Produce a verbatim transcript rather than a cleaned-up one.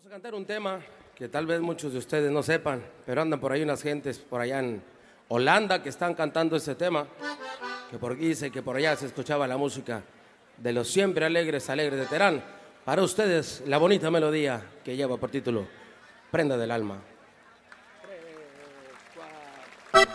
Vamos a cantar un tema que tal vez muchos de ustedes no sepan, pero andan por ahí unas gentes por allá en Holanda que están cantando este tema, que por aquí dice que por allá se escuchaba la música de los siempre alegres, alegres de Terán. Para ustedes, la bonita melodía que lleva por título Prenda del Alma.